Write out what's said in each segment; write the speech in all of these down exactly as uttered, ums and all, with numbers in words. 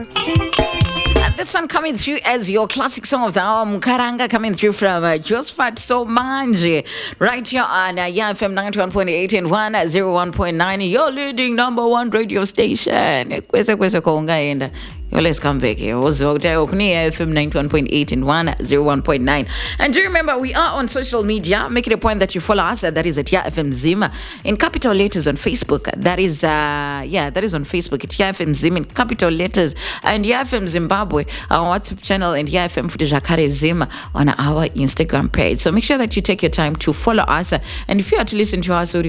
This one coming through as your classic song of the hour, Mukaranga, coming through from uh, Josephat Somanje, right here on uh, yeah, F M ninety-one point eight and one oh one point nine, your leading number one radio station. Kwese kwese ko ungaenda. Let's come back here. Also, F M ninety-one point eight and one oh one point nine. And do remember, we are on social media. Make it a point that you follow us. Uh, that is at Ya F M Zim in capital letters on Facebook. That is, uh, yeah, that is on Facebook. At Ya F M Zim in capital letters. And Ya F M Zimbabwe, our WhatsApp channel, and Ya F M Fudejakare Zim on our Instagram page. So make sure that you take your time to follow us. And if you are to listen to us, or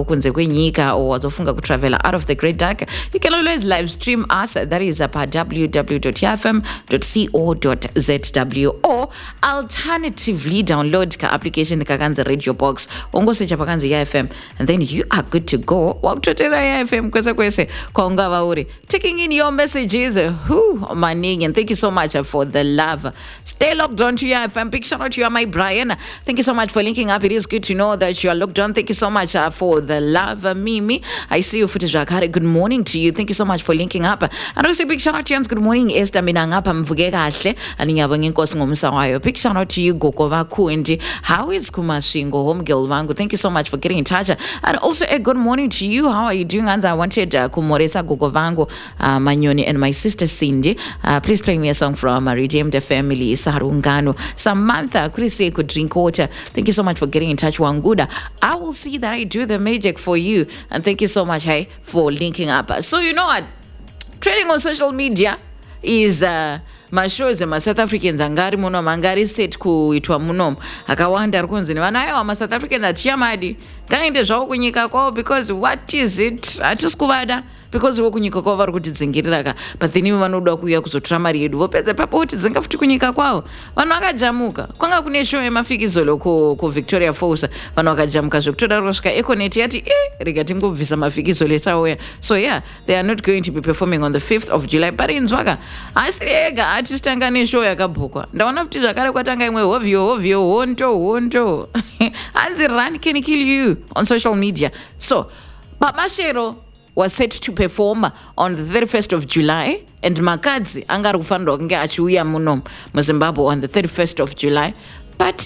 wazofunga ku travel out of the Great Dark, you can always live stream us. That is at w w w dot ya f m dot co dot z w, or alternatively download ka application kakanza radio box ongo search pakanza Ya F M, and then you are good to go. Wakutotera Ya F M kwese kwese konga vauri taking in your messages. Who maning, and thank you so much for the love. Stay locked on to Ya F M. Big shout out to you, my Brian. Thank you so much for linking up. It is good to know that you are locked on. Thank you so much uh, for the love. uh, Mimi, I see you footage. Good morning to you. Thank you so much for linking up. And also big shout out to you. Good morning, Esther. Mina ngapha mvuke kahle aningiyabonga inkosi ngomsa wayo. Big shout out to you, Gokova Kundi. How is Kumashingo, home girl wangu? Thank you so much for getting in touch. And also a good morning to you. How are you doing? And I wanted uh, Kumoresa Gokovango uh, Manyoni and my sister Cindy. Uh, please play me a song from uh, Redeemed Family, Sarungano. Samantha, could you say could drink water? Thank you so much for getting in touch, Wanguda. I will see that I do the magic for you. And thank you so much, hey, for linking up. So you know what? Trading on social media is uh, mashows ma South Africans angari muno mangari set kuitwa muno akawanda arikunzini vanayo ama South Africans achiyamadi kaende zvavo kunyika kwavo, because what is it hatisikuvada because vo kunyika kwavo vari kutidzingirira ka, but then ivo vanoda kuuya kuzotora mari yedu vopedza papo votidzinga futi kunyika kwavo. Vanhu vakajamuka, kwanga kune show yemafikizolo kuvictoria Falls, vanhu vakajamuka zvekutoda kusvika Econet yati eh rega tingobvisa mafikizolo esauya. So yeah, they are not going to be performing on the fifth of July, but inzwaka asiri ega atistanga neshow yakabhukwa. Ndaona kuti zvakare kwatanga imwe hovyo hovyo honto honto hanzi Run Can Kill You on social media. So Babashero was set to perform on the thirty-first of July, and Makadzi angari kufanirwa kunge achiuya muno muZimbabwe on the thirty-first of July, but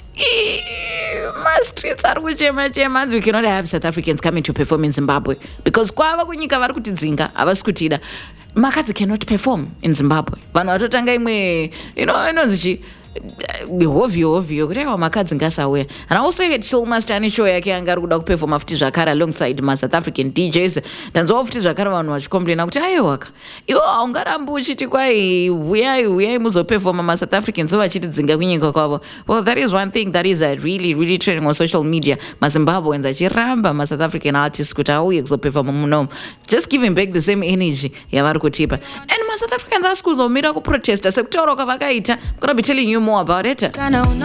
my streets are kuchema chema. We cannot have South Africans coming to perform in Zimbabwe because kwava kunyika vari kutidzinga havasi kutida. Makadzi cannot perform in Zimbabwe. Vanhu vatotanga imwe, you know, inonzi hovyo hovyo kuti aiwa makadzi ngasauya. And I also had Chillmaster ane show yake yanga ari kuda kuperforma futi zvakare alongside ma South African D Js. Ndanzwa futi zvakare vanhu vachikomplaina kuti aiwaka iwo haungarambi uchiti kwai uyai uyai muzoperforma ma South Africans so vachitidzinga kunyika kwavo. Well, that is one thing that is uh, really really trending on social media. Ma Zimbabweans achiramba ma South African artists kuti auye kuzoperforma munomu, just giving back the same energy yavari kutipa. And ma South Africans asi kuzomira kuprotesta sekutaura kwavakaita. I'm gonna be telling you more about it.